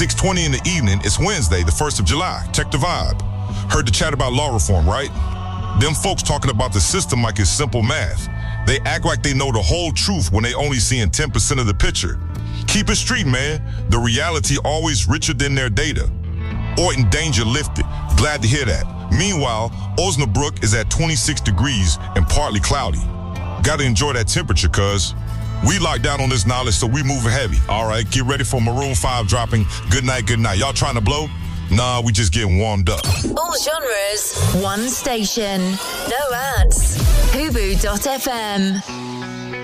6:20 in the evening, it's Wednesday, the 1st of July. Check the vibe. Heard the chat about law reform, right? Them folks talking about the system like it's simple math. They act like they know the whole truth when they only seeing 10% of the picture. Keep it street, man. The reality always richer than their data. Orton danger lifted. Glad to hear that. Meanwhile, Osnabrück is at 26 degrees and partly cloudy. Gotta enjoy that temperature, cuz. We locked down on this knowledge, so we moving heavy. All right, get ready for Maroon 5 dropping. Good night, good night. Y'all trying to blow? Nah, we just getting warmed up. All genres, one station. No ads. Hubu.fm.